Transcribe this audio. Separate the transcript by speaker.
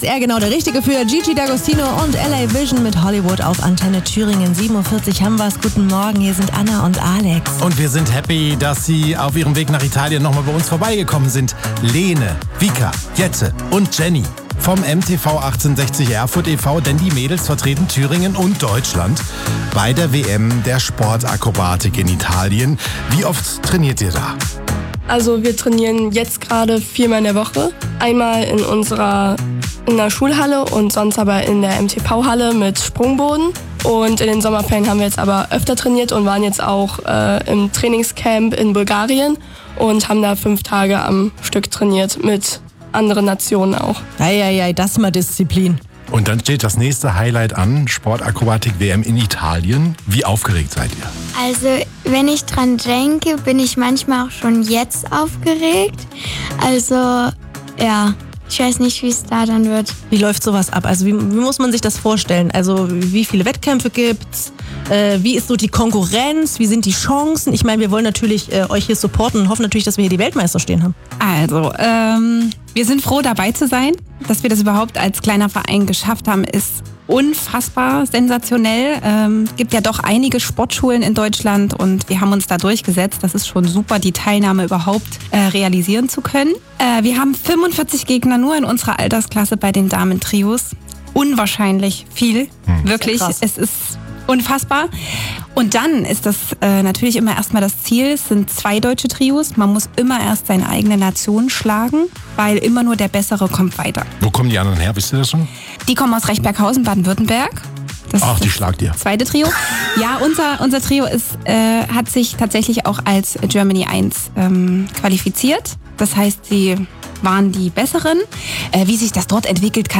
Speaker 1: Ja, genau, der Richtige für Gigi D'Agostino und LA Vision mit Hollywood auf Antenne Thüringen. 7.40 Uhr haben wir's. Guten Morgen, hier sind Anna und Alex.
Speaker 2: Und wir sind happy, dass Sie auf Ihrem Weg nach Italien nochmal bei uns vorbeigekommen sind. Lene, Vika, Jette und Jenny vom MTV 1860 Erfurt e.V., denn die Mädels vertreten Thüringen und Deutschland bei der WM der Sportakrobatik in Italien. Wie oft trainiert ihr da?
Speaker 3: Also wir trainieren jetzt gerade 4-mal in der Woche. Einmal in der Schulhalle und sonst aber in der MTV-Halle mit Sprungboden. Und in den Sommerferien haben wir jetzt aber öfter trainiert und waren jetzt auch im Trainingscamp in Bulgarien und haben da 5 Tage am Stück trainiert mit anderen Nationen auch.
Speaker 1: Eieiei, das ist mal Disziplin.
Speaker 2: Und dann steht das nächste Highlight an, Sportakrobatik-WM in Italien. Wie aufgeregt seid ihr?
Speaker 4: Also, wenn ich dran denke, bin ich manchmal auch schon jetzt aufgeregt. Also, ja, ich weiß nicht, wie es da dann wird.
Speaker 1: Wie läuft sowas ab? Also wie muss man sich das vorstellen? Also wie viele Wettkämpfe gibt's? Wie ist so die Konkurrenz? Wie sind die Chancen? Ich meine, wir wollen natürlich euch hier supporten und hoffen natürlich, dass wir hier die Weltmeister stehen haben.
Speaker 5: Also, wir sind froh, dabei zu sein. Dass wir das überhaupt als kleiner Verein geschafft haben, ist unfassbar sensationell. Gibt ja doch einige Sportschulen in Deutschland und wir haben uns da durchgesetzt. Das ist schon super, die Teilnahme überhaupt realisieren zu können. Wir haben 45 Gegner nur in unserer Altersklasse bei den Damen-Trios. Unwahrscheinlich viel, wirklich.
Speaker 1: Ja,
Speaker 5: es ist unfassbar. Und dann ist das natürlich immer erstmal das Ziel. Es sind 2 deutsche Trios. Man muss immer erst seine eigene Nation schlagen, weil immer nur der Bessere kommt weiter.
Speaker 2: Wo kommen die anderen her? Wisst ihr das schon?
Speaker 5: Die kommen aus Rechberghausen, Baden-Württemberg.
Speaker 2: Ach, die schlagt ihr.
Speaker 5: Zweite Trio. Ja, unser Trio hat sich tatsächlich auch als Germany 1 qualifiziert. Das heißt, sie waren die Besseren. Wie sich das dort entwickelt, kann